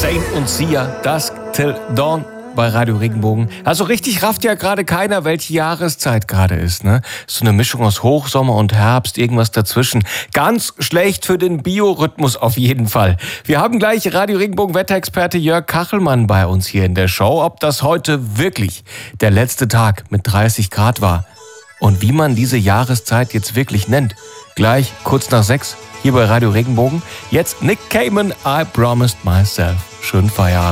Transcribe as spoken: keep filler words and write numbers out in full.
Zayn und Sia, Dusk Till Dawn bei Radio Regenbogen. Also richtig rafft ja gerade keiner, welche Jahreszeit gerade ist, ne? So eine Mischung aus Hochsommer und Herbst, irgendwas dazwischen. Ganz schlecht für den Biorhythmus auf jeden Fall. Wir haben gleich Radio Regenbogen Wetterexperte Jörg Kachelmann bei uns hier in der Show, ob das heute wirklich der letzte Tag mit dreißig Grad war und wie man diese Jahreszeit jetzt wirklich nennt. Gleich kurz nach sechs hier bei Radio Regenbogen. Jetzt Nick Cayman, I Promised Myself. Schönen Feierabend.